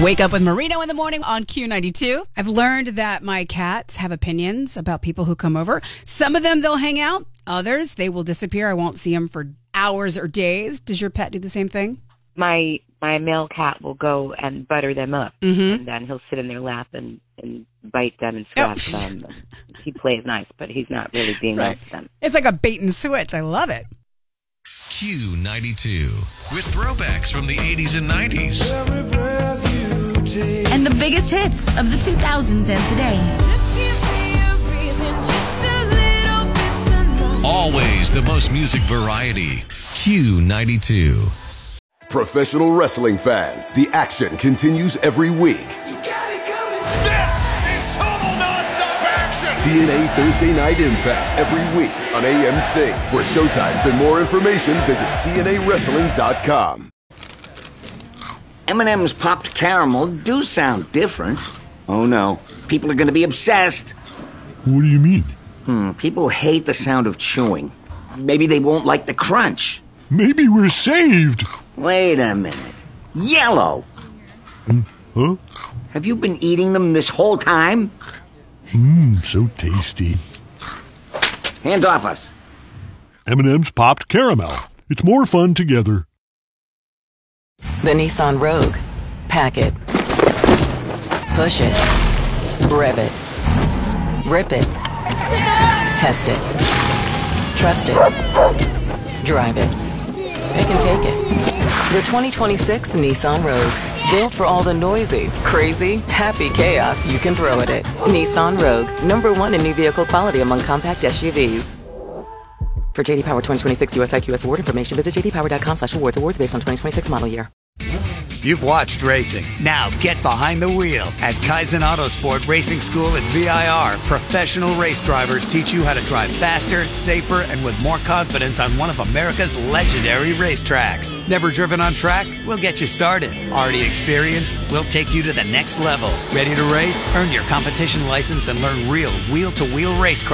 Wake up with Marino in the morning on Q92. I've learned that my cats have opinions about people who come over. Some of them, they'll hang out. Others, they will disappear. I won't see them for hours or days. Does your pet do the same thing? My male cat will go and butter them up, and then he'll sit in their lap and bite them and scratch them. He plays nice, but he's not really being nice to them. It's like a bait and switch. I love it. Q92 with throwbacks from the 80s and 90s. And the biggest hits of the 2000s and today. Always the most music variety. Q92. Professional wrestling fans, the action continues every week. This is total nonstop action. TNA Thursday Night Impact every week on AMC. For showtimes and more information, visit TNAWrestling.com. M&M's popped caramel do sound different. Oh no, people are going to be obsessed. What do you mean? People hate the sound of chewing. Maybe they won't like the crunch. Maybe we're saved. Wait a minute. Yellow! Huh? Have you been eating them this whole time? So tasty. Hands off us. M&M's popped caramel. It's more fun together. The Nissan Rogue. Pack it. Push it. Rev it. Rip it. Test it. Trust it. Drive it. It can take it. The 2026 Nissan Rogue. Built for all the noisy, crazy, happy chaos you can throw at it. Nissan Rogue. #1 in new vehicle quality among compact SUVs. For JD Power 2026 US IQS award information, visit jdpower.com/awards. Awards based on 2026 model year. You've watched racing. Now get behind the wheel. At Kaizen Autosport Racing School at VIR, professional race drivers teach you how to drive faster, safer, and with more confidence on one of America's legendary racetracks. Never driven on track? We'll get you started. Already experienced? We'll take you to the next level. Ready to race? Earn your competition license and learn real wheel-to-wheel racecraft.